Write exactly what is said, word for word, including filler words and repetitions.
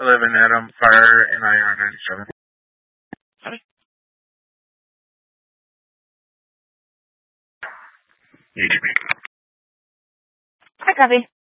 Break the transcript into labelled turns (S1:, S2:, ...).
S1: I live in Adam, Fire, and I R ninety-seven.
S2: Howdy.
S3: Hi, Copy.